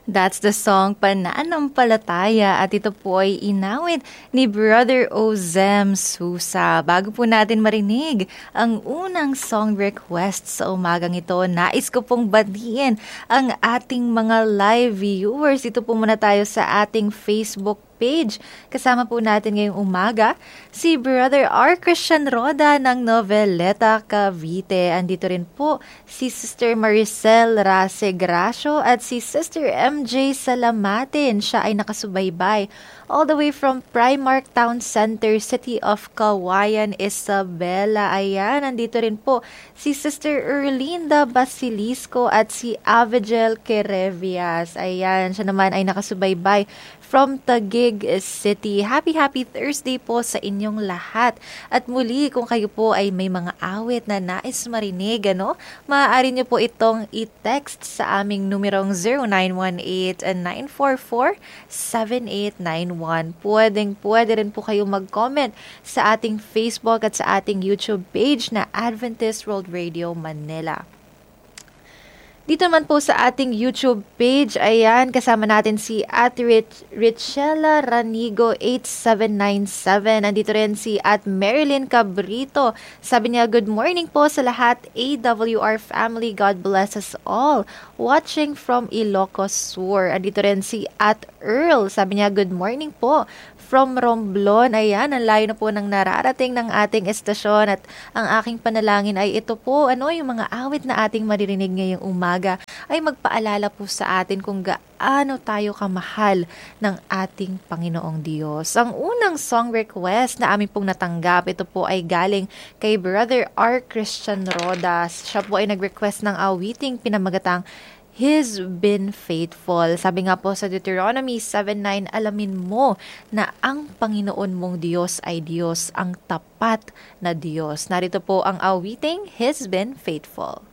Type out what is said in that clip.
That's the song Pananampalataya at ito po ay inawit ni Brother Ozem Susa. Bago po natin marinig ang unang song request sa umagang ito, nais ko pong batiin ang ating mga live viewers. Ito po muna tayo sa ating Facebook page. Kasama po natin ngayong umaga si Brother R. Christian Roda ng Noveleta, Cavite. Andito rin po si Sister Maricel Rase Gracio at si Sister MJ Salamatin. Siya ay nakasubaybay all the way from Primark Town Center, City of Kawayan, Isabela. Ayan, nandito rin po si Sister Erlinda Basilisco at si Avigel Querevias. Ayan, siya naman ay nakasubaybay from Taguig City. Happy Thursday po sa inyong lahat. At muli, kung kayo po ay may mga awit na nais marinig, maaari niyo po itong i-text sa aming numerong 0918-944-7891. Pwede rin po kayo mag-comment sa ating Facebook at sa ating YouTube page na Adventist World Radio Manila. Dito naman po sa ating YouTube page, ayan, kasama natin si Ate Richella Ranigo 8797. Nandito rin si At Marilyn Cabrito. Sabi niya, good morning po sa lahat, AWR family, God bless us all. Watching from Ilocos Sur. Nandito rin si At Earl. Sabi niya, good morning po from Romblon. Ayan, ang layo na po ng nararating ng ating estasyon at ang aking panalangin ay ito po, yung mga awit na ating maririnig ngayong umaga ay magpaalala po sa atin kung gaano tayo kamahal ng ating Panginoong Diyos. Ang unang song request na amin pong natanggap, ito po ay galing kay Brother R. Christian Rodas. Siya po ay nag-request ng awiting pinamagatang He's been faithful. Sabi nga po sa Deuteronomy 7:9, alamin mo na ang Panginoon mong Diyos ay Diyos, ang tapat na Diyos. Narito po ang awiting, He's been faithful.